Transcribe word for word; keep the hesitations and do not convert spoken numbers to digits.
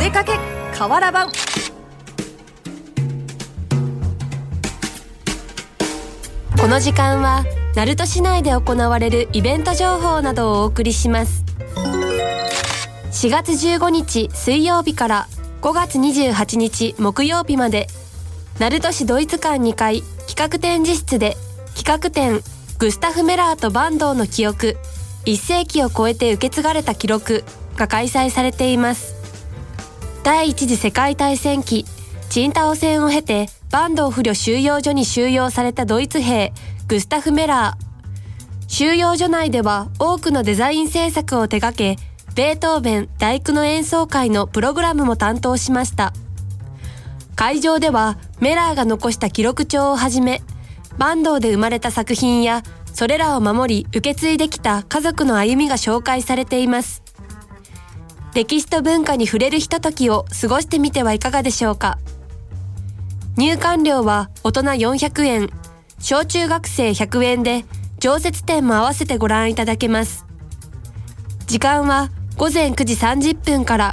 声かけ河原版。この時間は鳴門市内で行われるイベント情報などをお送りします。しがつじゅうごにち水曜日からごがつにじゅうはちにち木曜日まで、鳴門市ドイツ館にかい企画展示室で企画展グスタフ・メラーと坂東の記憶、いっせいきを超えて受け継がれた記録が開催されています。第一次世界大戦期、チンタオ戦を経て坂東捕虜収容所に収容されたドイツ兵グスタフ・メラー。収容所内では多くのデザイン制作を手掛け、ベートーベン第九の演奏会のプログラムも担当しました。会場ではメラーが残した記録帳をはじめ、坂東で生まれた作品やそれらを守り受け継いできた家族の歩みが紹介されています。歴史と文化に触れるひとときを過ごしてみてはいかがでしょうか。入館料は大人よんひゃくえん、小中学生ひゃくえんで、常設展も合わせてご覧いただけます。時間はごぜんくじさんじゅっぷんから